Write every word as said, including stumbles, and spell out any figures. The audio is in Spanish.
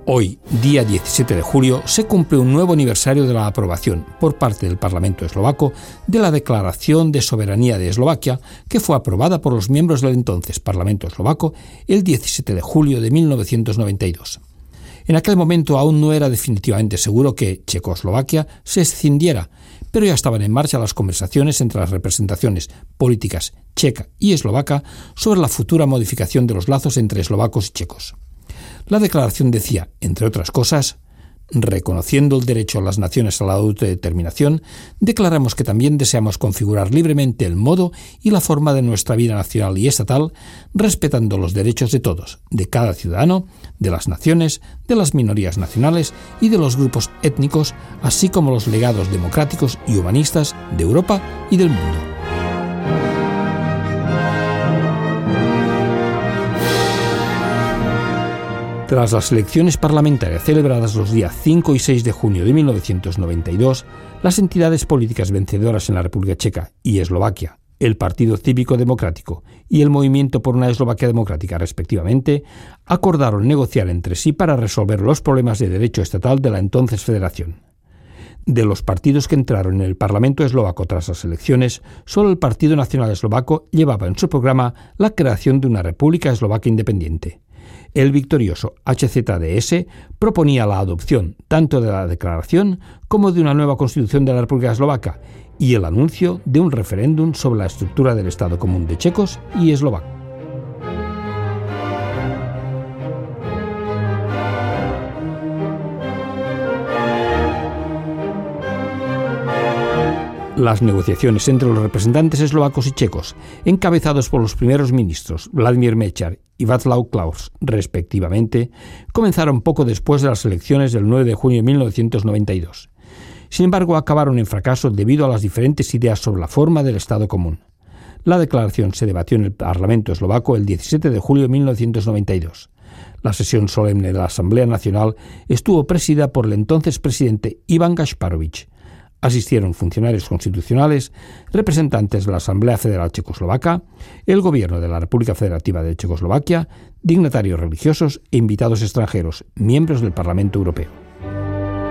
Hoy, día diecisiete de julio, se cumple un nuevo aniversario de la aprobación por parte del Parlamento eslovaco de la Declaración de Soberanía de Eslovaquia, que fue aprobada por los miembros del entonces Parlamento eslovaco el diecisiete de julio de mil novecientos noventa y dos. En aquel momento aún no era definitivamente seguro que Checoslovaquia se escindiera, pero ya estaban en marcha las conversaciones entre las representaciones políticas checa y eslovaca sobre la futura modificación de los lazos entre eslovacos y checos. La declaración decía, entre otras cosas, reconociendo el derecho a las naciones a la autodeterminación, declaramos que también deseamos configurar libremente el modo y la forma de nuestra vida nacional y estatal, respetando los derechos de todos, de cada ciudadano, de las naciones, de las minorías nacionales y de los grupos étnicos, así como los legados democráticos y humanistas de Europa y del mundo. Tras las elecciones parlamentarias celebradas los días cinco y seis de junio de mil novecientos noventa y dos, las entidades políticas vencedoras en la República Checa y Eslovaquia, el Partido Cívico Democrático y el Movimiento por una Eslovaquia Democrática, respectivamente, acordaron negociar entre sí para resolver los problemas de derecho estatal de la entonces Federación. De los partidos que entraron en el Parlamento eslovaco tras las elecciones, solo el Partido Nacional Eslovaco llevaba en su programa la creación de una República Eslovaca independiente. El victorioso H Z D S proponía la adopción tanto de la declaración como de una nueva constitución de la República Eslovaca y el anuncio de un referéndum sobre la estructura del Estado común de checos y eslovacos. Las negociaciones entre los representantes eslovacos y checos, encabezados por los primeros ministros Vladimír Mečiar y Václav Klaus, respectivamente, comenzaron poco después de las elecciones del nueve de junio de mil novecientos noventa y dos. Sin embargo, acabaron en fracaso debido a las diferentes ideas sobre la forma del Estado común. La declaración se debatió en el Parlamento eslovaco el diecisiete de julio de mil novecientos noventa y dos. La sesión solemne de la Asamblea Nacional estuvo presidida por el entonces presidente Ivan Gašparovič. Asistieron funcionarios constitucionales, representantes de la Asamblea Federal Checoslovaca, el Gobierno de la República Federativa de Checoslovaquia, dignatarios religiosos e invitados extranjeros, miembros del Parlamento Europeo.